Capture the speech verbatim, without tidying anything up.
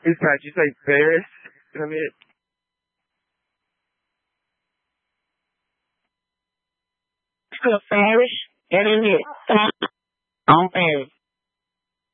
Is that you say Ferris in a minute? So Ferris, internet, on Ferris.